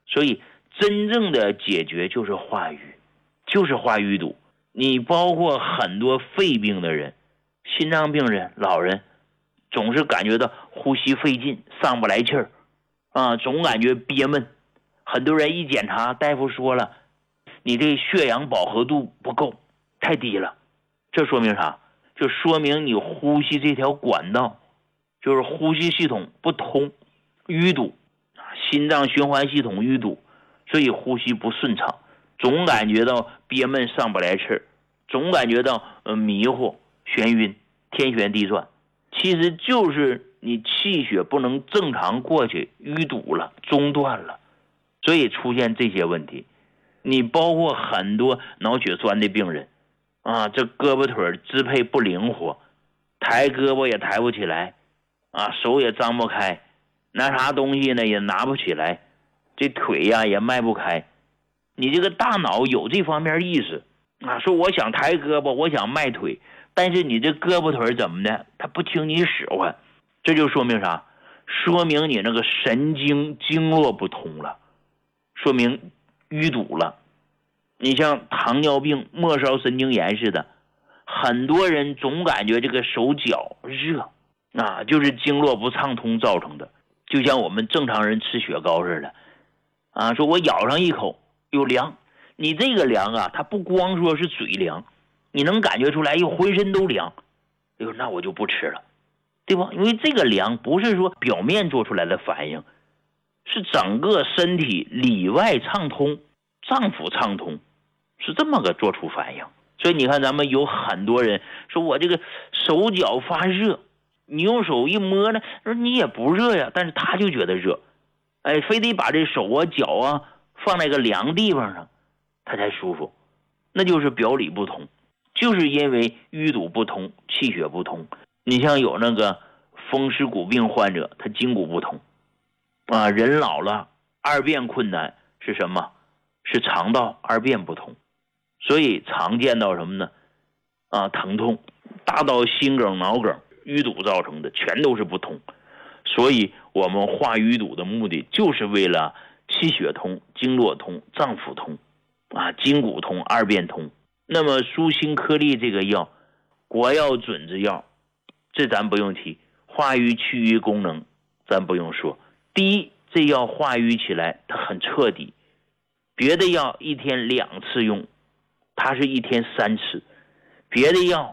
所以真正的解决就是化瘀，就是化淤堵。你包括很多肺病的人、心脏病人、老人，总是感觉到呼吸费劲，上不来气儿总感觉憋闷。很多人一检查，大夫说了，你这血氧饱和度不够，太低了。这说明啥？就说明你呼吸这条管道，就是呼吸系统不通，淤堵，心脏循环系统淤堵，所以呼吸不顺畅，总感觉到憋闷，上不来气儿，总感觉到迷糊、眩晕、天旋地转。其实就是你气血不能正常过去，淤堵了，中断了，所以出现这些问题。你包括很多脑血栓的病人这胳膊腿支配不灵活，抬胳膊也抬不起来手也张不开，拿啥东西呢也拿不起来，这腿也迈不开。你这个大脑有这方面意识说我想抬胳膊，我想迈腿，但是你这胳膊腿怎么的，他不听你使唤。这就说明啥？说明你那个神经经络不通了，说明淤堵了。你像糖尿病、末梢神经炎似的，很多人总感觉这个手脚热就是经络不畅通造成的。就像我们正常人吃雪糕似的说我咬上一口有凉，你这个凉它不光说是嘴凉，你能感觉出来浑身都凉，那我就不吃了，对吧？因为这个凉不是说表面做出来的反应，是整个身体里外畅通，脏腑畅通，是这么个做出反应。所以你看咱们有很多人说我这个手脚发热，你用手一摸呢，说你也不热呀，但是他就觉得热，非得把这手脚放在个凉地方上他才舒服，那就是表里不通，就是因为淤堵不通，气血不通。你像有那个风湿骨病患者，他筋骨不通人老了二便困难是什么？是肠道二便不通，所以常见到什么呢？疼痛，大到心梗、脑梗，淤堵造成的全都是不通。所以我们化淤堵的目的就是为了气血通、经络通、脏腑通筋骨通、二便通。那么舒心颗粒这个药，国药准之药，这咱不用提，化瘀去瘀功能咱不用说。第一，这药化瘀起来它很彻底，别的药一天2次用，它是一天3次。别的药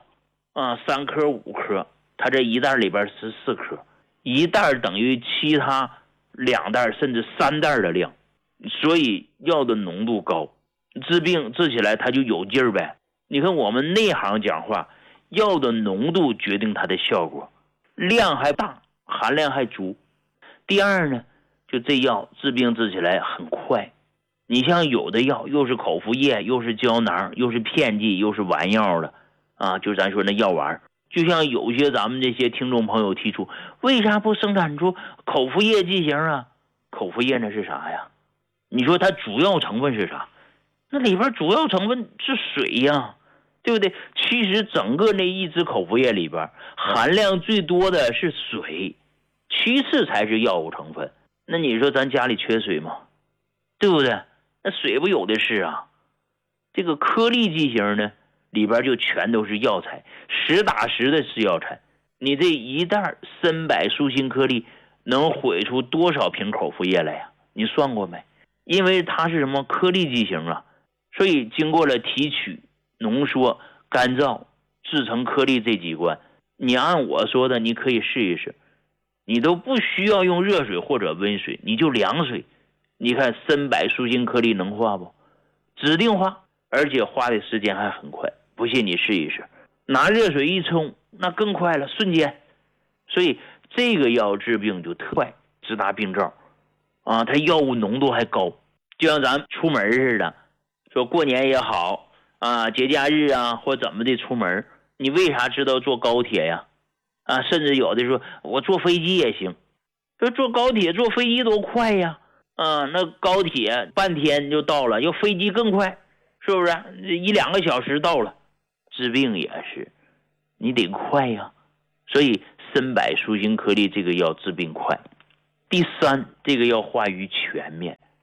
3颗5颗，它这一袋里边14颗，一袋等于其他2袋甚至3袋的量，所以药的浓度高，治病治起来它就有劲儿呗。你看我们内行讲话，药的浓度决定它的效果，量还大，含量还足。第二呢，就这药治病治起来很快。你像有的药又是口服液，又是胶囊，又是片剂，又是丸药的就咱说那药丸。就像有些咱们这些听众朋友提出，为啥不生产出口服液剂型口服液那是啥呀？你说它主要成分是啥？那里边主要成分是水呀，对不对？其实整个那一支口服液里边含量最多的是水，其次才是药物成分。那你说咱家里缺水吗？对不对？那水不有的是这个颗粒剂型呢，里边就全都是药材，实打实的是药材。你这一袋参柏舒心颗粒能毁出多少瓶口服液来呀？你算过没？因为它是什么颗粒剂型所以经过了提取、浓缩、干燥、制成颗粒这几关，你按我说的你可以试一试，你都不需要用热水或者温水，你就凉水，你看参柏舒心颗粒能化不？指定化，而且花的时间还很快，不信你试一试，拿热水一冲，那更快了，瞬间。所以这个药治病就特快，直达病灶它药物浓度还高。就像咱出门似的，说过年也好节假日或怎么的出门，你为啥知道坐高铁呀甚至有的说我坐飞机也行，说坐高铁坐飞机多快呀那高铁半天就到了，要飞机更快，是不是1-2个小时到了。治病也是你得快呀，所以参柏舒心颗粒这个药治病快。第三，这个要化瘀全面。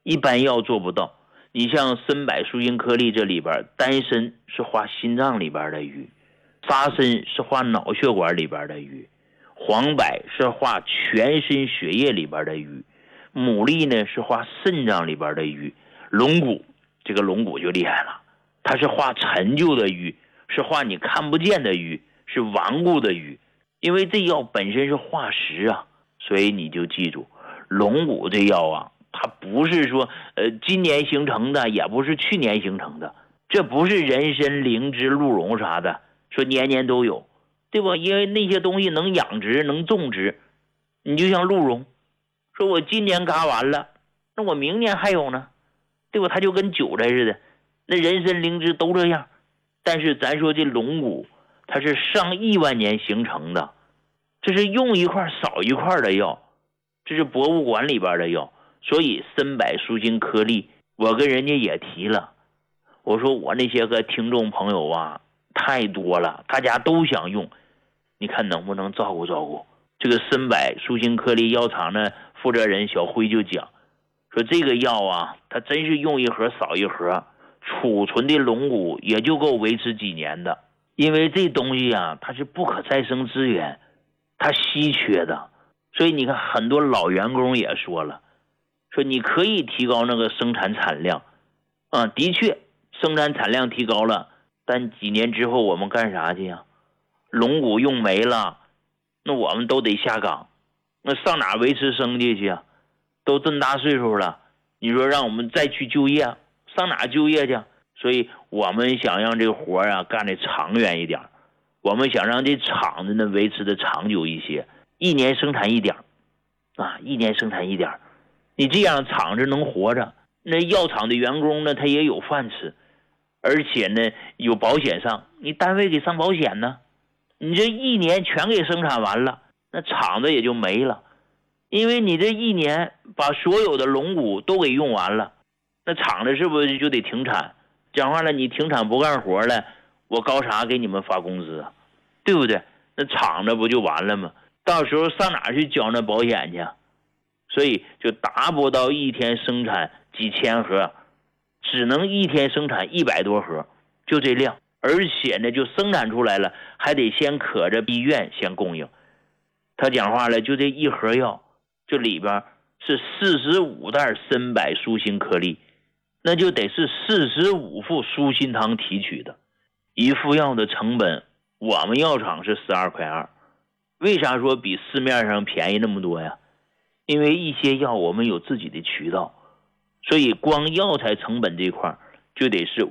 一般药做不到。你像参柏舒心颗粒这里边，丹参是化心脏里边的瘀，沙参是化脑血管里边的瘀，黄柏是化全身血液里边的瘀，牡蛎呢是化肾脏里边的瘀，龙骨这个龙骨就厉害了，它是化陈旧的瘀，是化你看不见的瘀，是顽固的瘀。因为这药本身是化石啊，所以你就记住，龙骨这药啊，它不是说今年形成的，也不是去年形成的，这不是人参、灵芝、鹿茸啥的说年年都有，对吧？因为那些东西能养殖能种植，你就像鹿茸，说我今年嘎完了，那我明年还有呢，对吧？它就跟韭菜似的，那人参灵芝都这样。但是咱说这龙骨它是上亿万年形成的，这是用一块少一块的药，这是博物馆里边的药。所以参柏舒心颗粒我跟人家也提了，我说我那些个听众朋友啊太多了，大家都想用，你看能不能照顾照顾。这个参柏舒心颗粒药厂的负责人小辉就讲说，这个药啊它真是用一盒少一盒，储存的龙骨也就够维持几年的。因为这东西啊它是不可再生资源，它稀缺的，所以你看很多老员工也说了，说你可以提高那个生产产量啊，的确生产产量提高了，但几年之后我们干啥去呀？龙骨用没了，那我们都得下岗，那上哪维持生计去啊？都这么大岁数了，你说让我们再去就业，上哪就业去？所以我们想让这个活啊干得长远一点，我们想让这厂子呢维持的长久一些，一年生产一点啊，一年生产一点，你这样厂子能活着，那药厂的员工呢他也有饭吃，而且呢有保险上，你单位给上保险呢，你这一年全给生产完了，那厂子也就没了，因为你这一年把所有的龙骨都给用完了，那厂子是不是就得停产？讲话了，你停产不干活了，我搞啥给你们发工资啊？对不对？那厂子不就完了吗？到时候上哪去交那保险去？所以就达不到一天生产几千盒，只能一天生产100多盒，就这量。而且呢，就生产出来了，还得先可着医院先供应。他讲话了，就这一盒药，这里边是45袋参柏舒心颗粒，那就得是45副舒心汤提取的。一副药的成本，我们药厂是12.2块，为啥说比市面上便宜那么多呀？因为一些药我们有自己的渠道，所以光药材成本这块就得是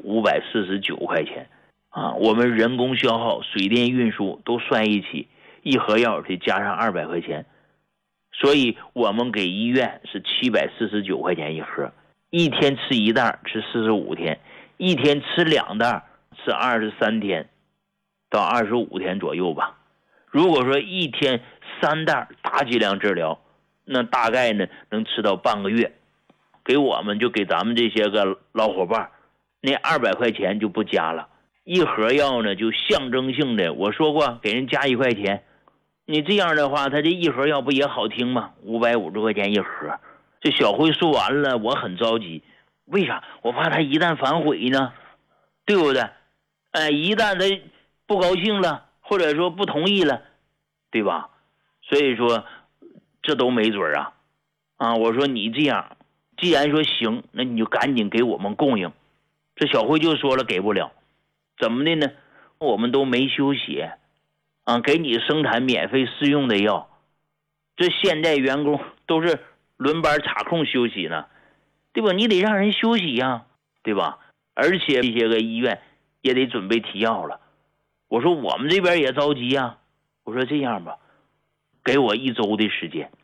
549块钱啊。我们人工消耗、水电运输都算一起，一盒药得加上200块钱，所以我们给医院是749块钱一盒，一天吃1袋，吃45天，一天吃2袋，吃23天到25天左右吧。如果说一天3袋大剂量治疗，那大概呢能吃到半个月。给我们就给咱们这些个老伙伴，那200块钱就不加了。一盒药呢就象征性的，我说过给人加1块钱，你这样的话他这一盒药不也好听吗？550块钱一盒。这小辉说完了，我很着急，为啥？我怕他一旦反悔呢，对不对？一旦他不高兴了，或者说不同意了，对吧？所以说这都没准啊。我说你这样，既然说行，那你就赶紧给我们供应。这小辉就说了给不了，怎么的呢？我们都没休息给你生产免费试用的药，这现在员工都是轮班插空休息呢，对吧？你得让人休息呀，对吧？而且这些个医院也得准备提药了。我说我们这边也着急啊，我说这样吧，给我1周的时间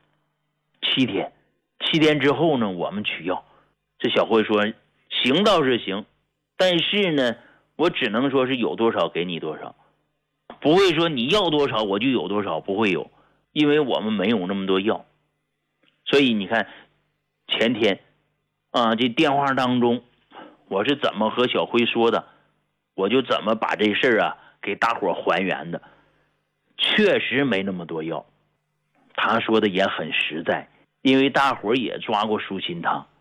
，7天，7天之后呢我们取药。这小辉说行倒是行，但是呢我只能说是有多少给你多少，不会说你要多少我就有多少，不会有，因为我们没有那么多药。所以你看前天这电话当中我是怎么和小辉说的，我就怎么把这事给大伙还原的。确实没那么多药，他说的也很实在，因为大伙也抓过舒心汤，